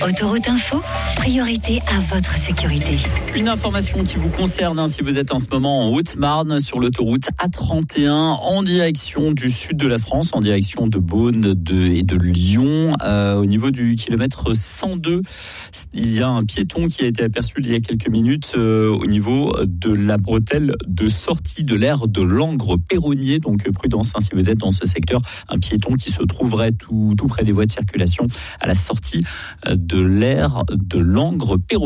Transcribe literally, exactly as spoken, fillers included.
Autoroute Info, priorité à votre sécurité. Une information qui vous concerne hein, si vous êtes en ce moment en Haute-Marne sur l'autoroute A trente et un en direction du sud de la France, en direction de Beaune de, et de Lyon. Euh, au niveau du kilomètre cent deux, il y a un piéton qui a été aperçu il y a quelques minutes euh, au niveau de la bretelle de sortie de l'aire de Langres-Perronnier. Donc prudence hein, si vous êtes dans ce secteur, un piéton qui se trouverait tout, tout près des voies de circulation à la sortie de l'aire de Langres-Perronnier.